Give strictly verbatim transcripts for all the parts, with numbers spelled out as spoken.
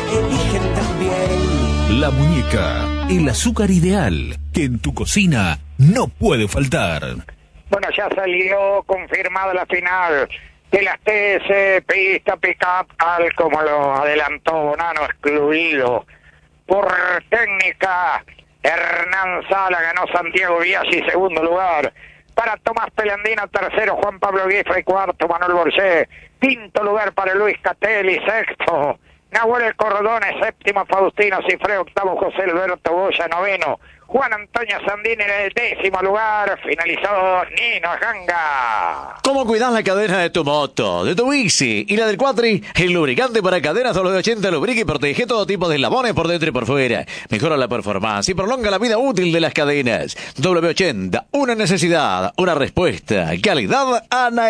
eligen también. La Muñeca, el azúcar ideal que en tu cocina no puede faltar. Bueno, ya salió confirmada la final de las T S Pista Pickup, tal como lo adelantó Bonano, excluido por técnica. Hernán Sala, ganó Santiago Biaggi, segundo lugar. Para Tomás Pelandino, tercero. Juan Pablo Guifre, cuarto. Manuel Borcé, quinto lugar para Luis Catelli, sexto. Nahuel El Cordone, séptimo. Faustino Cifré, octavo. José Alberto Goya, noveno. Juan Antonio Sandini en el décimo lugar. Finalizó Nino Ganga. ¿Cómo cuidas la cadena de tu moto, de tu bici y la del cuatri? El lubricante para cadenas W ochenta lubrica y protege todo tipo de eslabones por dentro y por fuera. Mejora la performance y prolonga la vida útil de las cadenas. W ochenta, una necesidad, una respuesta. Calidad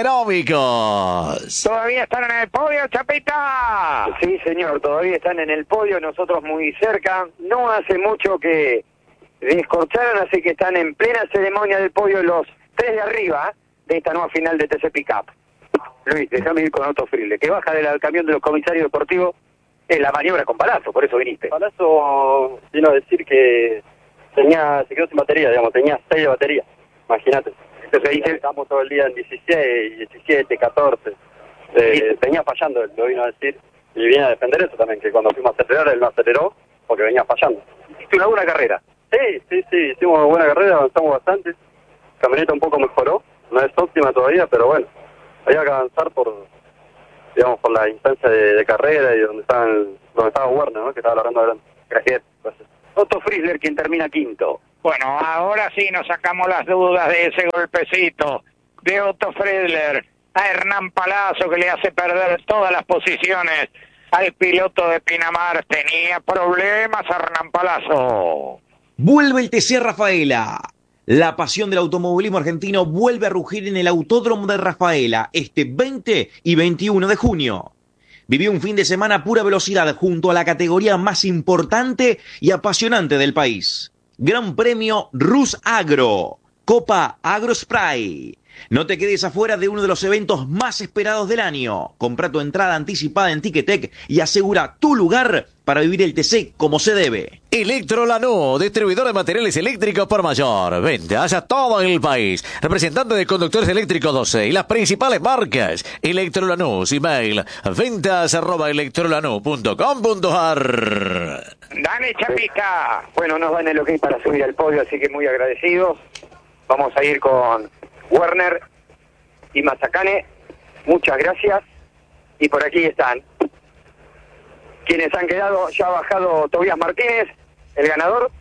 anaeróbicos. ¿Todavía están en el podio, Chapita? Sí, señor, todavía están en el podio, nosotros muy cerca. No hace mucho que descorcharon, así que están en plena ceremonia del podio los tres de arriba de esta nueva final de T C Pickup. Luis, déjame ir con Otto Friedle, que baja del camión de los comisarios deportivos en la maniobra con Palazzo, por eso viniste. Palazzo vino a decir que tenía, se quedó sin batería, digamos, tenía seis de batería, imagínate. Entonces dice, estamos todo el día en dieciséis, diecisiete, catorce, eh, venía fallando, lo vino a decir, y viene a defender eso también, que cuando fuimos a acelerar, él no aceleró, porque venía fallando. hiciste una buena carrera. Sí, sí, sí, hicimos una buena carrera, avanzamos bastante. Camioneta un poco mejoró, no es óptima todavía, pero bueno, había que avanzar por, digamos, por la instancia de, de carrera y donde estaban, donde estaba Werner, ¿no? Que estaba largando adelante. Gracias. Gracias. Otto Friedler, quien termina quinto. Bueno, ahora sí nos sacamos las dudas de ese golpecito de Otto Friedler a Hernán Palazzo, que le hace perder todas las posiciones al piloto de Pinamar. Tenía problemas Hernán Palazzo. Vuelve el T C Rafaela. La pasión del automovilismo argentino vuelve a rugir en el Autódromo de Rafaela este veinte y veintiuno de junio. Vivió un fin de semana a pura velocidad junto a la categoría más importante y apasionante del país. Gran Premio Rus Agro, Copa AgroSpray. No te quedes afuera de uno de los eventos más esperados del año. Compra tu entrada anticipada en Ticketek y asegura tu lugar para vivir el T C como se debe. Electrolanú, distribuidor de materiales eléctricos por mayor. Ventas a todo el país. Representante de conductores eléctricos doce y las principales marcas. Electrolanú, email, ventas arroba electrolanú punto com punto ar. Dale, Chapita. Bueno, nos dan el ok para subir al podio, así que muy agradecidos. Vamos a ir con Werner y Mazacane, muchas gracias. Y por aquí están quienes han quedado. Ya ha bajado Tobías Martínez, el ganador.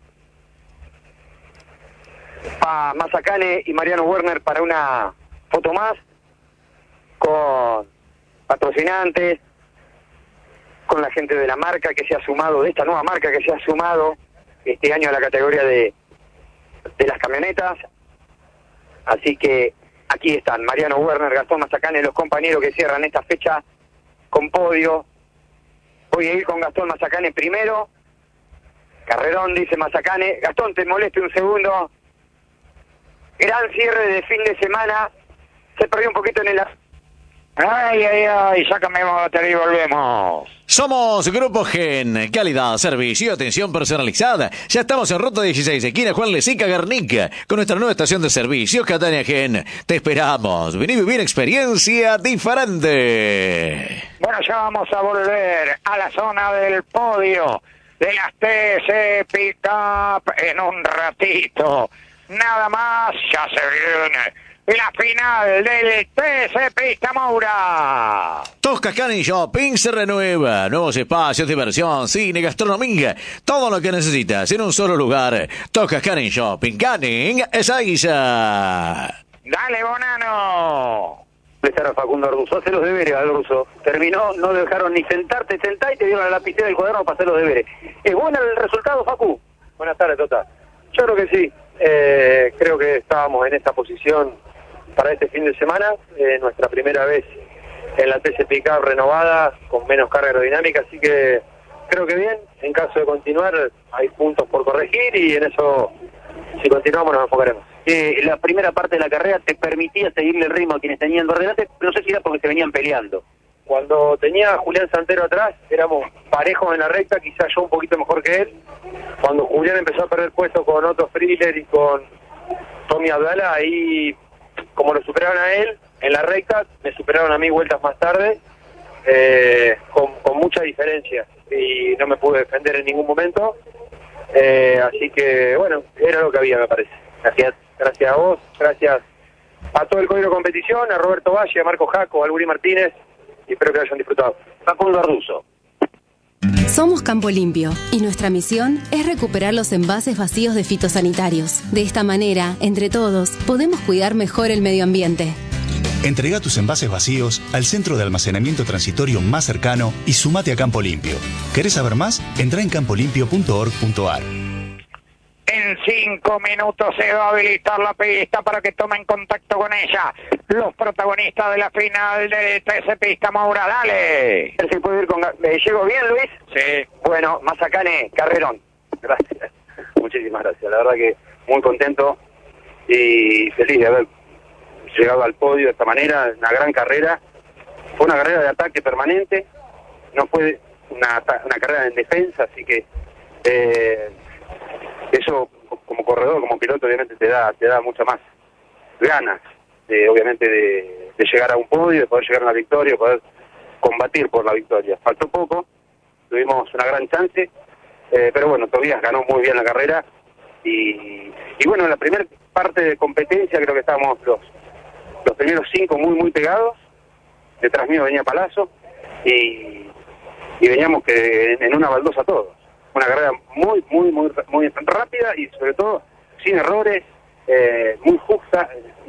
A Mazacane y Mariano Werner para una foto más con patrocinantes, con la gente de la marca que se ha sumado, de esta nueva marca que se ha sumado este año a la categoría de, de las camionetas. Así que aquí están Mariano Werner, Gastón Mazacane, los compañeros que cierran esta fecha con podio. Voy a ir con Gastón Mazacane primero. Carrerón, dice Mazacane. Gastón, te moleste un segundo. Gran cierre de fin de semana. Se perdió un poquito en el... Ay, ay, ay, ya cambiamos de batería y volvemos. Somos Grupo Gen, calidad, servicio y atención personalizada. Ya estamos en Ruta dieciséis, esquina Juan Lezica, Guernica, con nuestra nueva estación de servicio, Catania Gen. Te esperamos. Vení a vivir experiencia diferente. Bueno, ya vamos a volver a la zona del podio de las T C Pickup en un ratito. Nada más, ya se viene la final del T C Pista Moura. Tosca Canning Shopping se renueva. Nuevos espacios, diversión, cine, gastronomía. Todo lo que necesitas en un solo lugar. Tosca Canning Shopping. Canning es Aiza. Dale, Bonano. Estar a Facundo Arduzo, hace los deberes al ruso. Terminó, no dejaron ni sentarte, sentá y te dieron la lapicera del cuaderno para hacer los deberes. ¿Es bueno el resultado, Facu? Buenas tardes, Tota. Yo creo que sí. Eh, creo que estábamos en esta posición para este fin de semana, eh, nuestra primera vez en la T C Pickup renovada, con menos carga aerodinámica, así que creo que bien. En caso de continuar, hay puntos por corregir y en eso, si continuamos, nos enfocaremos. Eh, la primera parte de la carrera te permitía seguirle el ritmo a quienes tenían por delante, no sé si era porque se venían peleando. cuando tenía a Julián Santero atrás, éramos parejos en la recta, quizás yo un poquito mejor que él. Cuando Julián empezó a perder puesto con Otto Friedler y con Tommy Abdala, ahí, como lo superaron a él, en la recta, me superaron a mí vueltas más tarde, eh, con, con mucha diferencia, y no me pude defender en ningún momento. Eh, así que, bueno, era lo que había, me parece. Gracias, gracias a vos, gracias a todo el código de competición, a Roberto Valle, a Marco Jaco, a Alburi Martínez, y espero que hayan disfrutado. Facundo Arduzo. Somos Campo Limpio y nuestra misión es recuperar los envases vacíos de fitosanitarios. De esta manera, entre todos, podemos cuidar mejor el medio ambiente. Entrega tus envases vacíos al centro de almacenamiento transitorio más cercano y sumate a Campo Limpio. ¿Querés saber más? Entra en campo limpio punto org punto ar. En cinco minutos se va a habilitar la pista para que tomen contacto con ella los protagonistas de la final de T C Pista Moura. Dale. ¿Se puede ir con... ¿Me llego bien, Luis? Sí. Bueno, Mazacane, carrerón. Gracias. Muchísimas gracias. La verdad que muy contento y feliz de haber llegado al podio de esta manera. Una gran carrera. Fue una carrera de ataque permanente. No fue una, una carrera en defensa, así que... Eh, eso como corredor, como piloto, obviamente te da te da mucha más ganas, de, obviamente, de, de llegar a un podio, de poder llegar a una victoria, de poder combatir por la victoria. Faltó poco, tuvimos una gran chance, eh, pero bueno, Tobías ganó muy bien la carrera y, y bueno, en la primera parte de competencia creo que estábamos los, los primeros cinco muy muy pegados, detrás mío venía Palazzo y, y veníamos que en, en una baldosa todos. Una carrera muy, muy, muy, muy rápida y sobre todo sin errores, eh, muy justa.